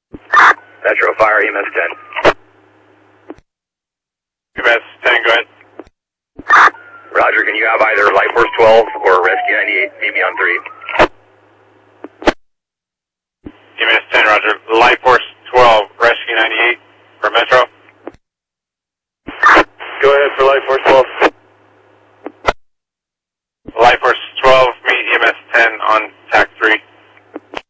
Metro Fire, EMS 10. EMS 10, go ahead. Roger, can you have either Life Force 12 or Rescue 98 meet me on 3? EMS 10, roger. Life Force 12, Rescue 98 for Metro. Go ahead for Life Force 12.